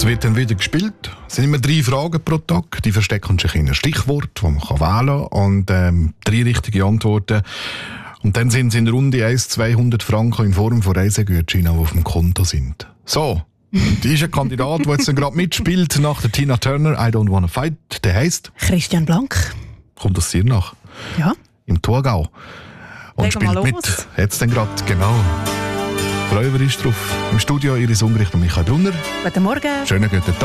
wird dann wieder gespielt. Es sind immer 3 Fragen pro Tag. Die verstecken sich in ein Stichwort, das man wählen kann. Und 3 richtige Antworten. Und dann sind es in Runde 1 200 Franken in Form von Reisegutscheinen, die auf dem Konto sind. So, die ist ein Kandidat, der jetzt gerade mitspielt nach der Tina Turner, I Don't Wanna Fight. Der heisst Christian Blank. Kommt aus Sirnach. Ja. Im Thurgau. Und Legen wir spielt los. mit. Jetzt dann gerade, genau. Räuber ist drauf. Im Studio Iris Ungericht und Michael Brunner. Guten Morgen. Schönen guten Tag.